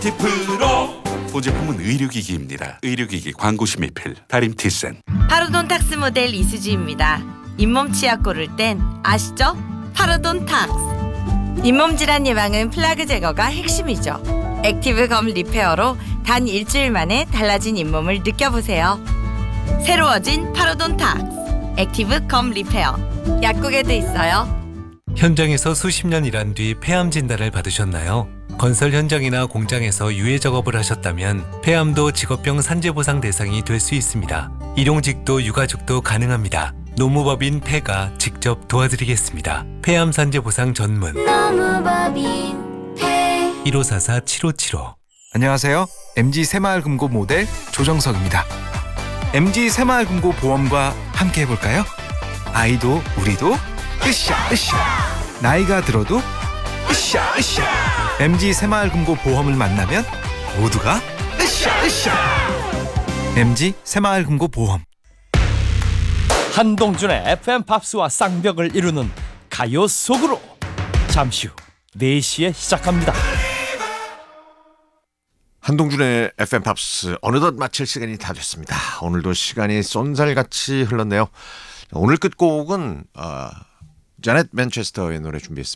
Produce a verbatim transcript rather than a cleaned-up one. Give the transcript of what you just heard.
티프로 보제품은 의료기기입니다. 의료기기 광고 심의필 다림티센. 파로돈탁스 모델 이수지입니다. 잇몸 치약 고를 땐 아시죠? 파로돈탁스. 잇몸 질환 예방은 플라그 제거가 핵심이죠. 액티브 검 리페어로 단 일주일 만에 달라진 잇몸을 느껴보세요. 새로워진 파로돈탁스 액티브 검 리페어. 약국에도 있어요. 현장에서 수십 년 일한 뒤 폐암 진단을 받으셨나요? 건설 현장이나 공장에서 유해 작업을 하셨다면 폐암도 직업병 산재보상 대상이 될 수 있습니다. 일용직도 유가족도 가능합니다. 노무법인 폐가 직접 도와드리겠습니다. 폐암 산재보상 전문 노무법인 폐 일오사사 칠오칠오. 안녕하세요. 엠지 새마을금고 모델 조정석입니다. 엠지 새마을금고 보험과 함께 해볼까요? 아이도 우리도 으쌰 으쌰. 나이가 들어도 으쌰 으쌰. 엠지 새마을금고 보험을 만나면 모두가 으쌰 으쌰. 엠지 새마을금고 보험. 한동준의 에프엠 팝스와 쌍벽을 이루는 가요 속으로 잠시 후 네 시에 시작합니다. 한동준의 에프엠 팝스 어느덧 마칠 시간이 다 됐습니다. 오늘도 시간이 쏜살같이 흘렀네요. 오늘 끝곡은 어, 자넷 맨체스터의 노래 준비했습니다.